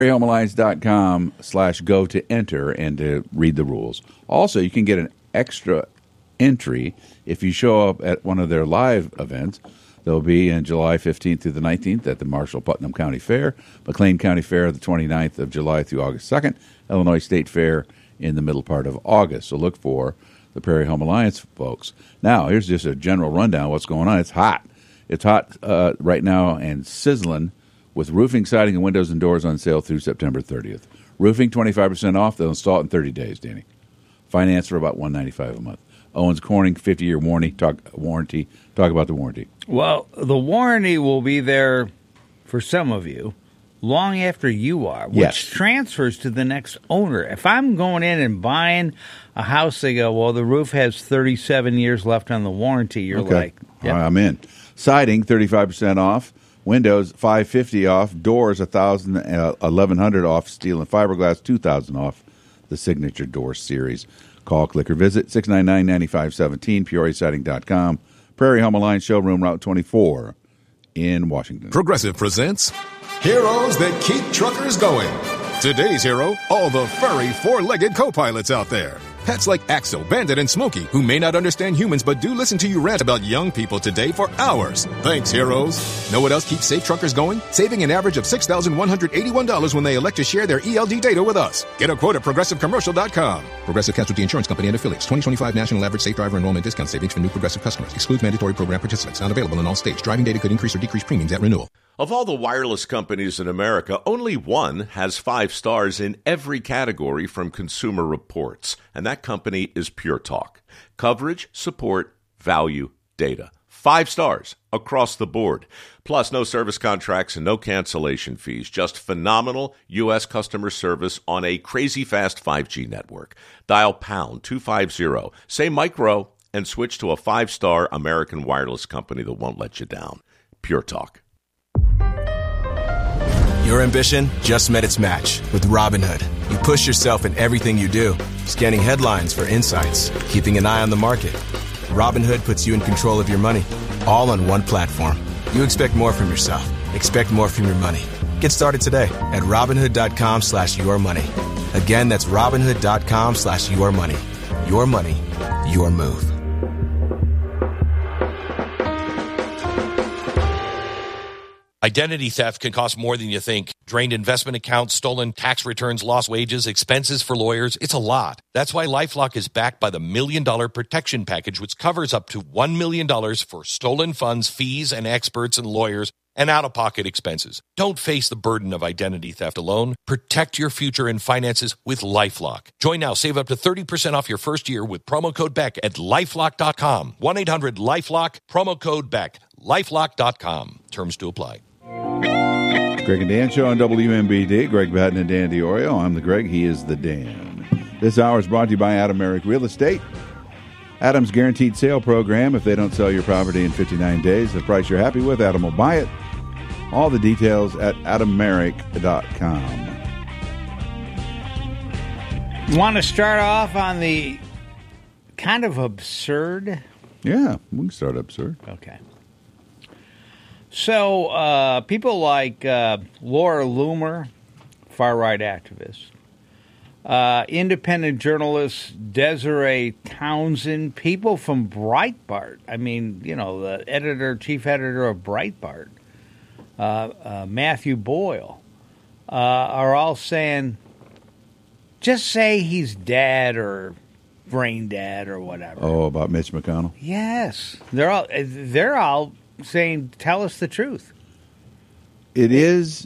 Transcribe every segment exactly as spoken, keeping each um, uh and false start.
home alliance dot com slash go to enter and to read the rules. Also, you can get an extra entry if you show up at one of their live events. They'll be in July fifteenth through the nineteenth at the Marshall Putnam County Fair, McLean County Fair the twenty-ninth of July through August second, Illinois State Fair in the middle part of August. So look for the Prairie Home Alliance folks. Now, here's just a general rundown of what's going on. It's hot. It's hot uh, right now and sizzling with roofing, siding, and windows and doors on sale through September thirtieth. Roofing, twenty-five percent off. They'll install it in thirty days, Danny. Finance for about one hundred ninety-five dollars a month. Owens Corning, fifty-year warranty. Talk warranty. Talk about the warranty. Well, the warranty will be there for some of you long after you are, which yes. transfers to the next owner. If I'm going in and buying a house, they go, well, the roof has thirty-seven years left on the warranty. You're okay. like, yep. All right, I'm in. Siding, thirty-five percent off. Windows, five hundred fifty dollars off. Doors, one thousand dollars, uh, eleven hundred dollars off. Steel and fiberglass, two thousand dollars off. The Signature Door Series. Call, click, or visit six nine nine, nine five one seven, Peoria Siding dot com. Prairie Home Alliance Showroom, Route twenty-four in Washington. Progressive presents Heroes That Keep Truckers Going. Today's hero, all the furry four-legged co-pilots out there. Pets like Axel, Bandit, and Smokey, who may not understand humans but do listen to you rant about young people today for hours. Thanks, heroes. Know what else keeps safe truckers going? Saving an average of six thousand one hundred eighty-one dollars when they elect to share their E L D data with us. Get a quote at progressive commercial dot com. Progressive Casualty Insurance Company and Affiliates. twenty twenty-five National Average Safe Driver Enrollment Discount Savings for new Progressive customers. Excludes mandatory program participants. Not available in all states. Driving data could increase or decrease premiums at renewal. Of all the wireless companies in America, only one has five stars in every category from Consumer Reports, and that company is Pure Talk. Coverage, support, value, data. Five stars across the board. Plus, no service contracts and no cancellation fees. Just phenomenal U S customer service on a crazy fast five G network. Dial pound two fifty, say micro, and switch to a five-star American wireless company that won't let you down. Pure Talk. Your ambition just met its match with Robinhood. You push yourself in everything you do, scanning headlines for insights, keeping an eye on the market. Robinhood puts you in control of your money, all on one platform. You expect more from yourself. Expect more from your money. Get started today at Robinhood.com slash your money. Again, that's Robinhood.com slash your money. Your money, your move. Identity theft can cost more than you think. Drained investment accounts, stolen tax returns, lost wages, expenses for lawyers. It's a lot. That's why LifeLock is backed by the Million Dollar Protection Package, which covers up to one million dollars for stolen funds, fees, and experts and lawyers, and out-of-pocket expenses. Don't face the burden of identity theft alone. Protect your future and finances with LifeLock. Join now. Save up to thirty percent off your first year with promo code Beck at lifelock dot com. one eight hundred lifelock, promo code Beck. lifelock dot com. Terms to apply. Greg and Dan Show on W M B D. Greg Batten and Dan DiOrio. I'm the Greg. He is the Dan. This hour is brought to you by Adam Merrick Real Estate. Adam's Guaranteed Sale Program. If they don't sell your property in fifty-nine days, the price you're happy with, Adam will buy it. All the details at adam merrick dot com. Want to start off on the kind of absurd? Yeah, we can start absurd. Okay. So, uh, people like uh, Laura Loomer, far-right activist, uh, independent journalist Desiree Townsend, people from Breitbart, I mean, you know, the editor, chief editor of Breitbart, uh, uh, Matthew Boyle, uh, are all saying, just say he's dead or brain dead or whatever. Oh, about Mitch McConnell? Yes. They're all, they're all saying, tell us the truth. It is,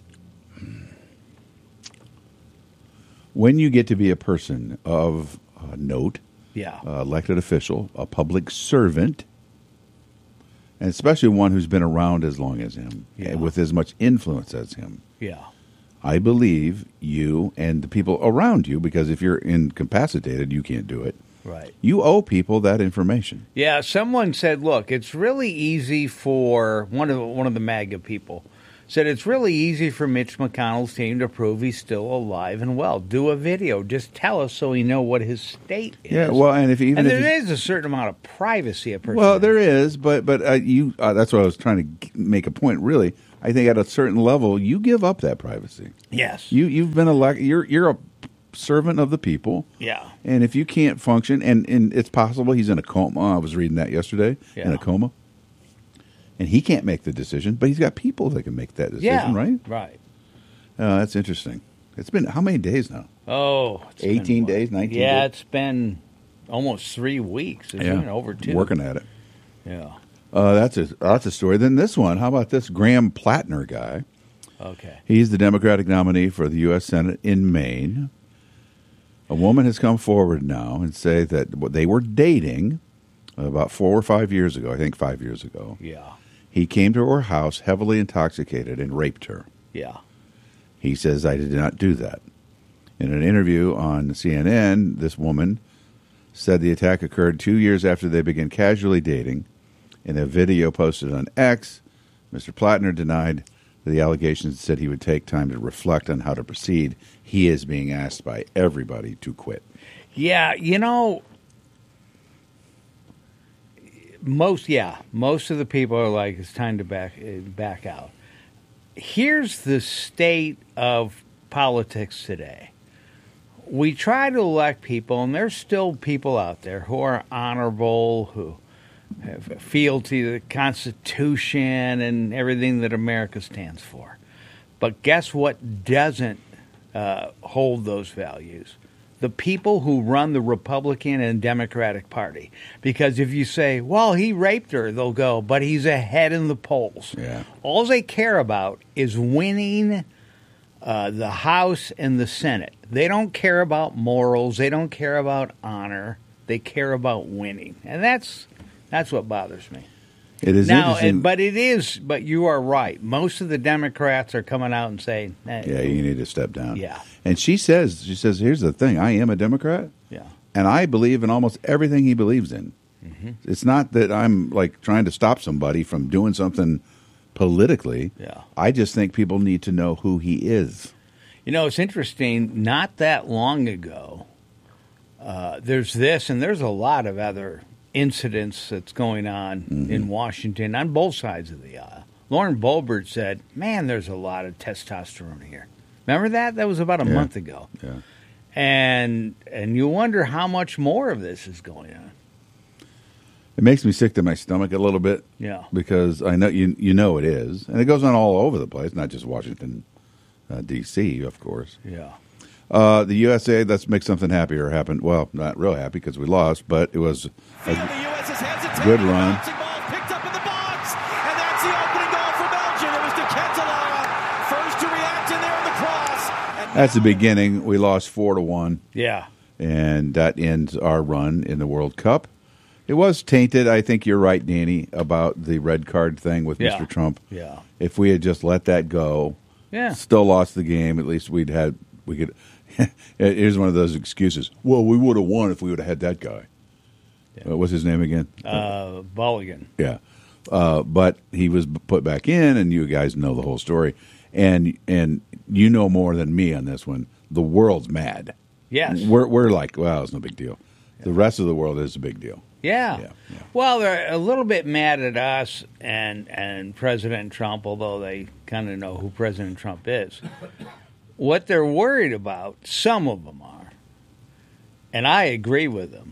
when you get to be a person of uh, note, yeah, uh, elected official, a public servant, and especially one who's been around as long as him, yeah. and with as much influence as him. Yeah. I believe you and the people around you, because if you're incapacitated, you can't do it. Right. You owe people that information. Yeah, someone said, look, it's really easy for, one of, one of the MAGA people said it's really easy for Mitch McConnell's team to prove he's still alive and well. Do a video. Just tell us so we know what his state is. Yeah, well, and if even and if there you, is a certain amount of privacy a person Well, has. there is, but but uh, you uh, that's what I was trying to g- make a point, really. I think at a certain level, you give up that privacy. Yes. You you've been elected. You're you're a servant of the people. Yeah. And if you can't function, and, and it's possible he's in a coma. I was reading that yesterday. Yeah. In a coma. And he can't make the decision, but he's got people that can make that decision, Yeah. right? Right. Uh, that's interesting. It's been how many days now? Oh, it's been eighteen what? days, nineteen Yeah, days? it's been almost three weeks. Isn't Yeah. it? Over two. Working at it. Yeah. Uh, that's a that's a story. Then this one. How about this Graham Plattner guy? Okay. He's the Democratic nominee for the U S Senate in Maine. A woman has come forward now and say that they were dating about four or five years ago. I think five years ago. Yeah. He came to her house heavily intoxicated and raped her. Yeah. He says, I did not do that. In an interview on C N N, this woman said the attack occurred two years after they began casually dating. In a video posted on X, Mister Plattner denied the allegations and said he would take time to reflect on how to proceed. He is being asked by everybody to quit. Yeah, you know, most yeah, most of the people are like, it's time to back back out. Here's the state of politics today. We try to elect people, and there's still people out there who are honorable, who have fealty to the Constitution and everything that America stands for. But guess what doesn't uh, hold those values? The people who run the Republican and Democratic Party. Because if you say, well, he raped her, they'll go, but he's ahead in the polls. Yeah. All they care about is winning uh, the House and the Senate. They don't care about morals. They don't care about honor. They care about winning. And that's that's what bothers me. It is Now, interesting. and, but it is, but you are right. Most of the Democrats are coming out and saying, eh, yeah, you need to step down. Yeah. And she says, she says, here's the thing. I am a Democrat. yeah. And I believe in almost everything he believes in. Mm-hmm. It's not that I'm like trying to stop somebody from doing something politically. Yeah. I just think people need to know who he is. You know, it's interesting. Not that long ago, uh, there's this, and there's a lot of other incidents that's going on Mm-hmm. in Washington on both sides of the aisle. Lauren Boebert said, man, there's a lot of testosterone here. Remember that? That was about a Yeah. month ago. Yeah. And and you wonder how much more of this is going on. It makes me sick to my stomach a little bit. Yeah. Because I know you you know it is, and it goes on all over the place, not just Washington, uh, D C, of course. Yeah. Uh, the U S A, let's make something happier happen. Well, not real happy because we lost, but it was a good run. Picked up in the box, and that's the opening goal for Belgium. It was De Ketelaere, first to react in there in the cross. And That's the beginning. We lost four to one, Yeah. and that ends our run in the World Cup. It was tainted. I think you're right, Danny, about the red card thing with Yeah. Mister Trump. Yeah. If we had just let that go, Yeah. still lost the game. At least we'd had we could. Here's one of those excuses. Well, we would have won if we would have had that guy. Uh, what's his name again? Uh, Mulligan. Yeah, uh, but he was put back in, and you guys know the whole story, and and you know more than me on this one. The world's mad. Yes. We're we're like, well, it's no big deal. The rest of the world is a big deal. Yeah. Yeah, yeah. Well, they're a little bit mad at us and, and President Trump, although they kind of know who President Trump is. What they're worried about, some of them are, and I agree with them,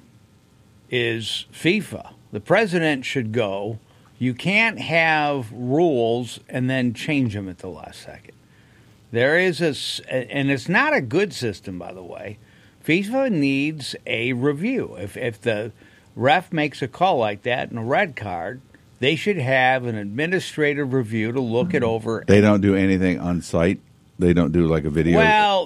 is FIFA. The president should go. You can't have rules and then change them at the last second. There is a, s- and it's not a good system, by the way. FIFA needs a review. If if the ref makes a call like that and a red card, they should have an administrative review to look it over. They don't do anything on site. They don't do like a video. Well,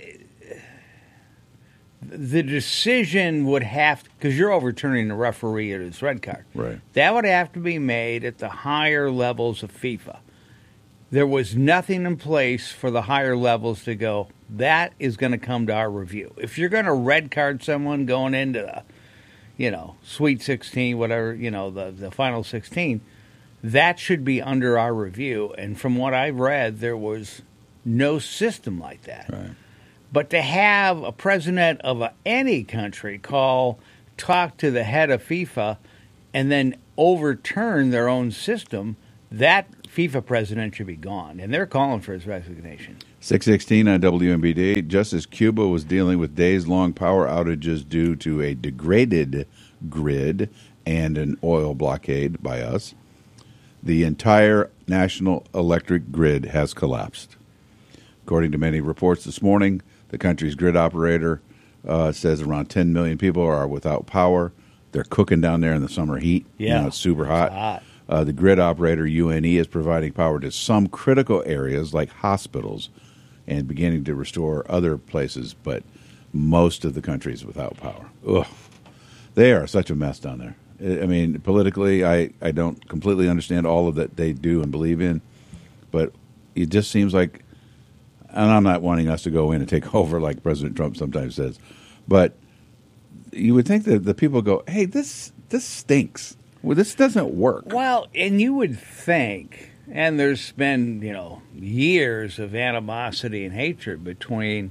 the decision would have to, because you're overturning the referee at his red card. Right. That would have to be made at the higher levels of FIFA. There was nothing in place for the higher levels to go, that is going to come to our review. If you're going to red card someone going into the, you know, Sweet sixteen, whatever, you know, the, the final sixteen, that should be under our review. And from what I've read, there was no system like that. Right. But to have a president of a, any country call, talk to the head of FIFA, and then overturn their own system, that FIFA president should be gone, and they're calling for his resignation. six sixteen on W M B D. Just as Cuba was dealing with days-long power outages due to a degraded grid and an oil blockade by us, the entire national electric grid has collapsed. According to many reports this morning, the country's grid operator uh, says around ten million people are without power. They're cooking down there in the summer heat. Yeah. You know, it's super hot. It's hot. Uh, the grid operator, U N E, is providing power to some critical areas like hospitals and beginning to restore other places, but most of the country is without power. Ugh. They are such a mess down there. I I mean, politically, I, I don't completely understand all of that they do and believe in, but it just seems like, and I'm not wanting us to go in and take over like President Trump sometimes says, but you would think that the people go, hey, this this stinks. Well, this doesn't work. Well, and you would think, and there's been, you know, years of animosity and hatred between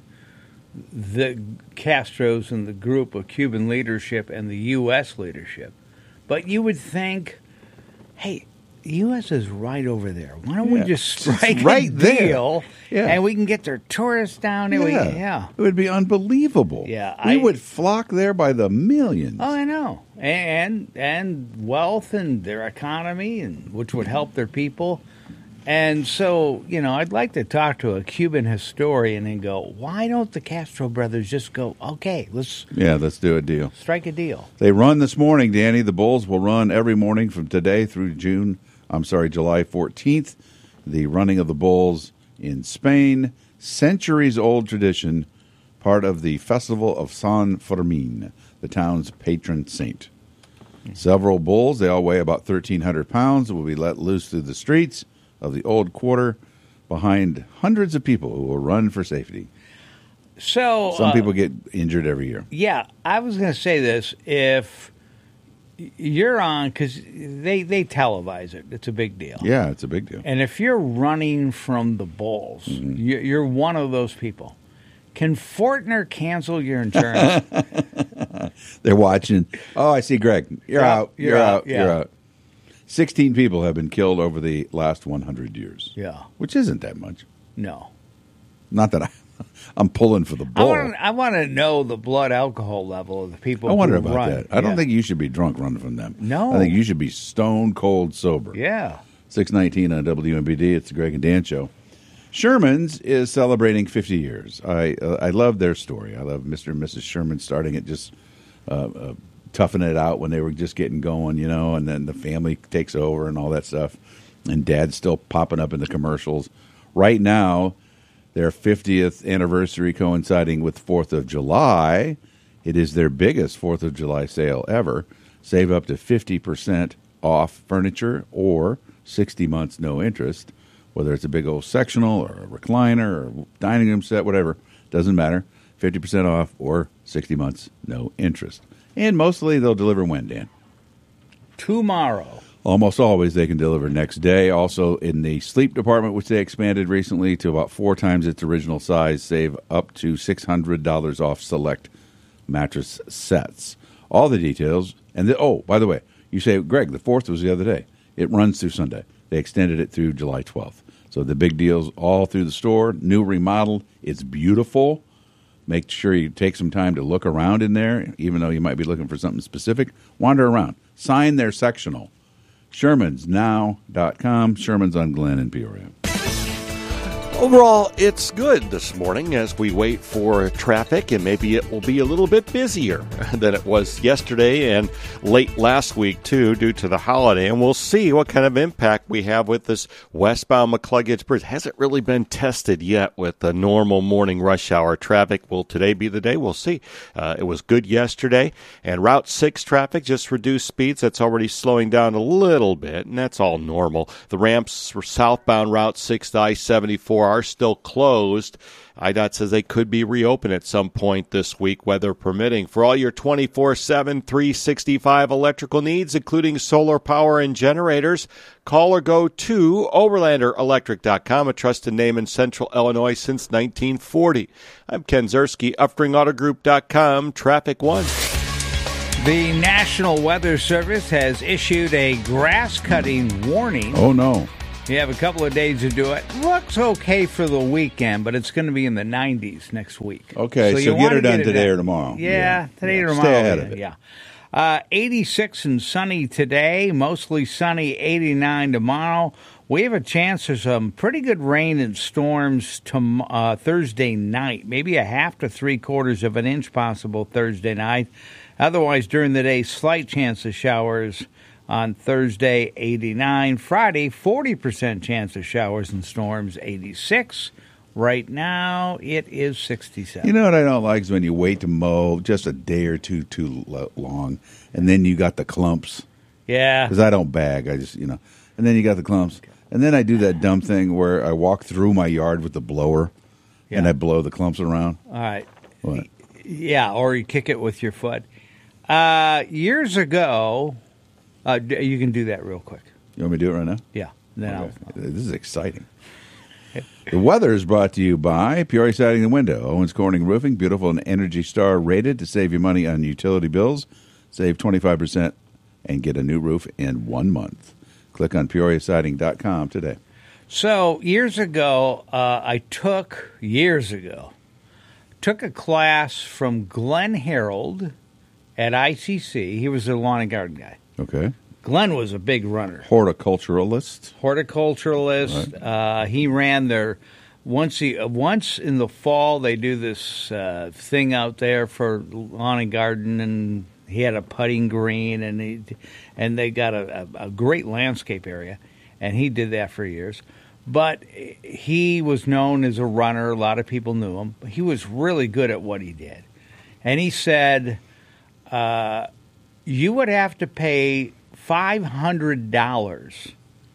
the Castros and the group of Cuban leadership and the U S leadership. But you would think, hey, the U S is right over there. Why don't Yeah. we just strike right a there. deal, Yeah. and we can get their tourists down there? We- Yeah. yeah. It would be unbelievable. Yeah, we I- would flock there by the millions. Oh, I know, and and wealth and their economy, and which would help their people. And so, you know, I'd like to talk to a Cuban historian and go, why don't the Castro brothers just go, okay, let's Yeah, let's do a deal. strike a deal? They run this morning, Danny. The Bulls will run every morning from today through June. I'm sorry, July fourteenth. The running of the Bulls in Spain, centuries-old tradition, part of the Festival of San Fermin, the town's patron saint. Several bulls, they all weigh about thirteen hundred pounds, will be let loose through the streets of the old quarter behind hundreds of people who will run for safety. So Some uh, people get injured every year. yeah, I was going to say this. If you're on, because they, they televise it, it's a big deal. Yeah, it's a big deal. And if you're running from the Bulls, Mm-hmm. you- you're one of those people. Can Fortner cancel your insurance? They're watching. Oh, I see, Greg. You're Yeah, out. You're, you're out. out, yeah. You're out. Sixteen people have been killed over the last one hundred years. Yeah. which isn't that much. No. Not that I, I'm pulling for the I bull. want, I want to know the blood alcohol level of the people I wonder who about run. that. I don't Yeah. think you should be drunk running from them. No. I think you should be stone cold sober. Yeah. six nineteen on W M B D. It's the Greg and Dan Show. Sherman's is celebrating fifty years. I uh, I love their story. I love Mister and Missus Sherman starting it, just uh, uh, toughing it out when they were just getting going, you know, and then the family takes over and all that stuff. And Dad's still popping up in the commercials. Right now, their fiftieth anniversary coinciding with fourth of July. It is their biggest fourth of July sale ever. Save up to fifty percent off furniture or sixty months no interest. Whether it's a big old sectional or a recliner or dining room set, whatever, doesn't matter. fifty percent off or sixty months no interest. And mostly they'll deliver when, Dan? Tomorrow. Almost always they can deliver next day. Also in the sleep department, which they expanded recently to about four times its original size, save up to six hundred dollars off select mattress sets. All the details. And the, oh, by the way, you say, Greg, the fourth was the other day. It runs through Sunday. They extended it through July twelfth. So the big deals all through the store, new remodeled. It's beautiful. Make sure you take some time to look around in there, even though you might be looking for something specific. Wander around. Sign their sectional. Shermans Now dot com. Sherman's on Glen in Peoria. Overall, it's good this morning as we wait for traffic, and maybe it will be a little bit busier than it was yesterday and late last week, too, due to the holiday. And we'll see what kind of impact we have with this westbound McCluggage Bridge. Hasn't really been tested yet with the normal morning rush hour traffic. Will today be the day? We'll see. Uh, it was good yesterday. And Route six traffic just reduced speeds. That's already slowing down a little bit, and that's all normal. The ramps for southbound Route six to I seventy-four are still closed. I D O T says they could be reopened at some point this week, weather permitting. For all your twenty-four seven, three sixty-five electrical needs, including solar power and generators, call or go to Overlander Electric dot com, a trusted name in Central Illinois since nineteen forty. I'm Ken Zerski, Uftring Auto Group dot com, Traffic One. The National Weather Service has issued a grass cutting warning Oh, no. You have a couple of days to do it. Looks okay for the weekend, but it's going to be in the nineties next week. Okay, so, you so get wanna her done get it today done. or tomorrow. Yeah, Yeah. today Yeah, or stay tomorrow. ahead yeah, of it. Yeah. Uh, eighty-six and sunny today, mostly sunny, eighty-nine tomorrow. We have a chance for some pretty good rain and storms tom- uh, Thursday night, maybe a half to three quarters of an inch possible Thursday night. Otherwise, during the day, slight chance of showers on Thursday, eighty-nine. Friday, forty percent chance of showers and storms, eighty-six. Right now, it is sixty-seven. You know what I don't like is when you wait to mow just a day or two too lo- long, and then you got the clumps. Yeah. Because I don't bag. I just, you know. And then you got the clumps. And then I do that dumb thing where I walk through my yard with the blower, Yeah. and I blow the clumps around. All right. What? Yeah, or you kick it with your foot. Uh, years ago, uh, d- you can do that real quick. You want me to do it right now? Yeah. Then Okay. This is exciting. The weather is brought to you by Peoria Siding and Window, Owens Corning Roofing, beautiful and Energy Star rated to save you money on utility bills. Save twenty-five percent and get a new roof in one month. Click on peoria siding dot com today. So years ago, uh, I took years ago took a class from Glenn Harold at I C C. He was a lawn and garden guy. Okay. Glenn was a big runner, Horticulturalist. horticulturalist. Right. Uh, he ran their once he uh, once in the fall they do this uh, thing out there for lawn and garden, and he had a putting green, and he and they got a, a, a great landscape area, and he did that for years. But he was known as a runner. A lot of people knew him. He was really good at what he did, and he said, uh, "You would have to pay five hundred dollars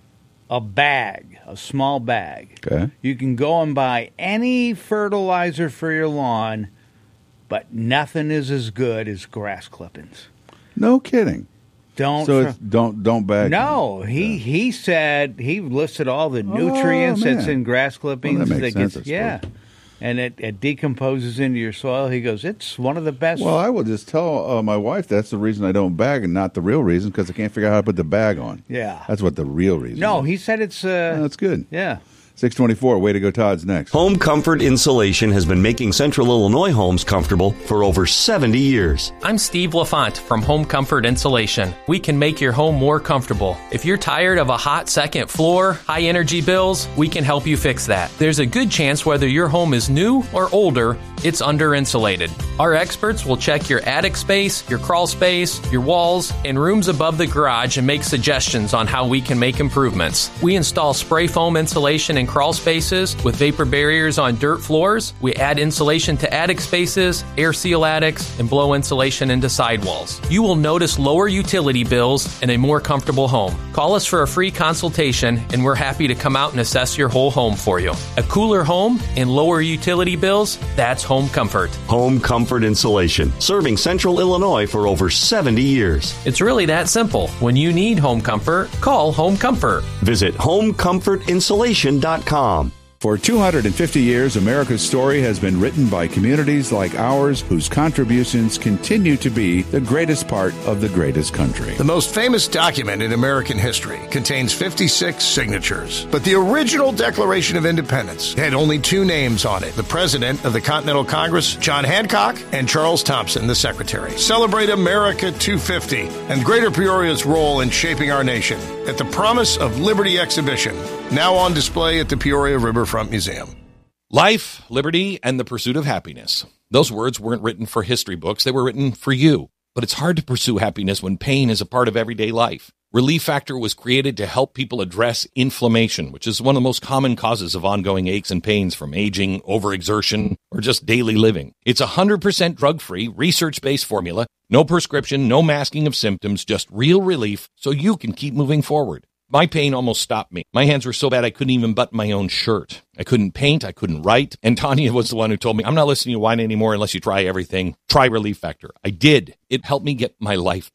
a bag, a small bag. Okay. You can go and buy any fertilizer for your lawn, but nothing is as good as grass clippings. No kidding. Don't So try- it's, don't don't bag. no, he he said he listed all the nutrients man. that's in grass clippings. Well, that makes sense, I gets, yeah, suppose. and it, it decomposes into your soil. He goes, it's one of the best. Well, I will just tell uh, my wife that's the reason I don't bag, and not the real reason, because I can't figure out how to put the bag on. Yeah. That's what the real reason. no, is. he said it's uh, Oh, that's good. yeah. Six twenty-four. Way to go, Todd's next. Home Comfort Insulation has been making Central Illinois homes comfortable for over seventy years. I'm Steve LaFont from Home Comfort Insulation. We can make your home more comfortable. If you're tired of a hot second floor, high energy bills, we can help you fix that. There's a good chance whether your home is new or older, it's under insulated. Our experts will check your attic space, your crawl space, your walls, and rooms above the garage and make suggestions on how we can make improvements. We install spray foam insulation in crawl spaces with vapor barriers on dirt floors. We add insulation to attic spaces, air seal attics, and blow insulation into sidewalls. You will notice lower utility bills and a more comfortable home. Call us for a free consultation, and we're happy to come out and assess your whole home for you. A cooler home and lower utility bills, that's home comfort. Home Comfort Insulation, serving Central Illinois for over seventy years. It's really that simple. When you need home comfort, call Home Comfort. Visit home comfort insulation dot com. For two hundred fifty years, America's story has been written by communities like ours whose contributions continue to be the greatest part of the greatest country. The most famous document in American history contains fifty-six signatures. But the original Declaration of Independence had only two names on it: the President of the Continental Congress, John Hancock, and Charles Thompson, the Secretary. Celebrate America two fifty and Greater Peoria's role in shaping our nation at the Promise of Liberty exhibition, now on display at the Peoria Riverfront Museum. Life, liberty, and the pursuit of happiness. Those words weren't written for history books. They were written for you. But it's hard to pursue happiness when pain is a part of everyday life. Relief Factor was created to help people address inflammation, which is one of the most common causes of ongoing aches and pains from aging, overexertion, or just daily living. It's a one hundred percent drug-free, research-based formula. No prescription, no masking of symptoms, just real relief so you can keep moving forward. My pain almost stopped me. My hands were so bad I couldn't even button my own shirt. I couldn't paint. I couldn't write. And Tanya was the one who told me, I'm not listening to you whine anymore unless you try everything. Try Relief Factor. I did. It helped me get my life back.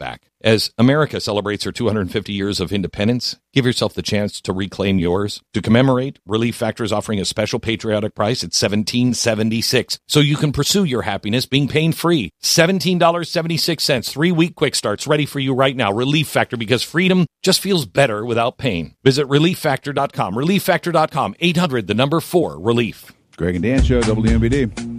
As America celebrates her two hundred fifty years of independence, give yourself the chance to reclaim yours. To commemorate, Relief Factor is offering a special patriotic price at seventeen dollars and seventy-six cents, so you can pursue your happiness being pain-free. seventeen dollars and seventy-six cents, three-week quick starts ready for you right now. Relief Factor, because freedom just feels better without pain. Visit relief factor dot com. relief factor dot com. eight hundred, the number four, relief. Greg and Dan Show, W M B D.